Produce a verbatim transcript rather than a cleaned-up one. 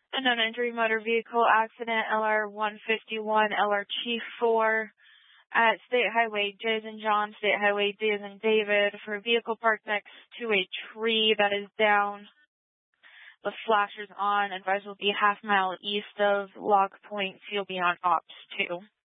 A known injury motor vehicle accident, L R one fifty-one, L R Chief four, at State Highway J as in John, State Highway D as in David, for a vehicle parked next to a tree that is down. The flashers on. Advice will be half mile east of Lock Point, so you'll be on Ops two.